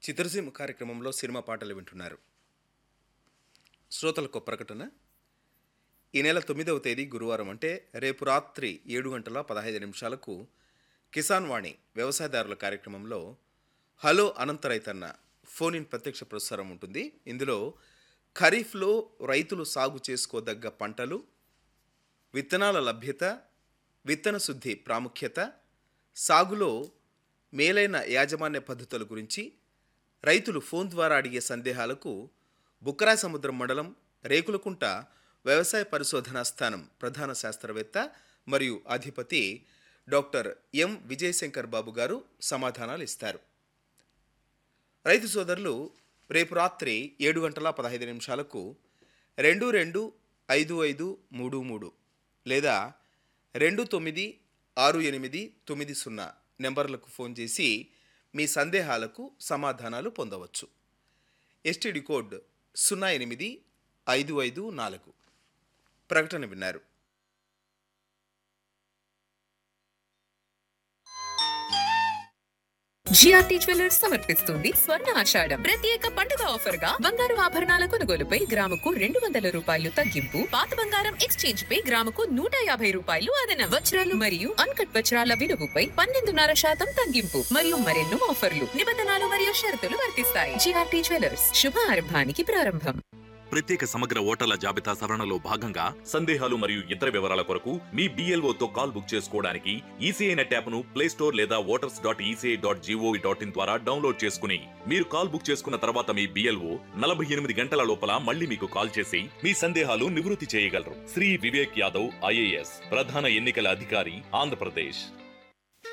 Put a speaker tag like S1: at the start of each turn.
S1: చిత్రసీమ కార్యక్రమంలో సినిమా పాటలు వింటున్నారు. శ్రోతలకు ప్రకటన. ఈ నెల 9వ తేదీ గురువారం అంటే రేపు రాత్రి 7:15 కిసాన్ వాణి వ్యవసాయదారుల కార్యక్రమంలో హలో అనంత రైతన్న ఫోన్ ఇన్ ప్రత్యక్ష ప్రసారం ఉంటుంది. ఇందులో ఖరీఫ్లో రైతులు సాగు చేసుకోదగ్గ పంటలు, విత్తనాల లభ్యత, విత్తన శుద్ధి ప్రాముఖ్యత, సాగులో మేలైన యాజమాన్య పద్ధతుల గురించి రైతులు ఫోన్ ద్వారా అడిగే సందేహాలకు బుక్కరాయ సముద్రం మండలం రేకులకుంట వ్యవసాయ పరిశోధనా స్థానం ప్రధాన శాస్త్రవేత్త మరియు అధిపతి డాక్టర్ ఎం విజయశంకర్ బాబు గారు సమాధానాలు ఇస్తారు. రైతు సోదరులు రేపు రాత్రి 7:15 225533 లేదా 296890 నెంబర్లకు ఫోన్ చేసి మీ సందేహాలకు సమాధానాలు పొందవచ్చు. STD code 085554. ప్రకటన విన్నారు.
S2: జిఆర్టీ జ్యువెలర్స్ సమర్పిస్తుంది స్వర్ణ ఆషాఢం ప్రత్యేక పండుగ ఆఫర్ గా బంగారు ఆభరణాల కొనుగోలుపై గ్రాముకు 200 రూపాయలు తగ్గింపు, పాత బంగారం ఎక్స్చేంజ్ పై గ్రాముకు 150 రూపాయలు అదనం, వజ్రాలు మరియు అన్కట్ వజ్రాల విలువపై 12.5% తగ్గింపు మరియు మరెన్నో ఆఫర్లు, నిబంధనలు మరియు షరతులు వర్తిస్తాయి. జిఆర్టీ జ్యువెలర్స్ శుభారంభానికి ప్రారంభం.
S3: ప్రత్యేక సమగ్ర ఓటర్ల జాబితా సవరణలో భాగంగా సందేహాలు మరియు ఇతర వివరాల కొరకు మీ BLOతో కాల్ బుక్ చేసుకోవడానికి ఈసీఐ నెట్ యాప్ను ప్లేస్టోర్ లేదా voters.eci.gov.in ద్వారా డౌన్లోడ్ చేసుకుని మీరు కాల్ బుక్ చేసుకున్న తర్వాత మీ BLO 48 గంటల లోపల మళ్ళీ మీకు కాల్ చేసి మీ సందేహాలు నివృత్తి చేయగలరు. శ్రీ వివేక్ యాదవ్ IAS, ప్రధాన ఎన్నికల అధికారి, ఆంధ్రప్రదేశ్.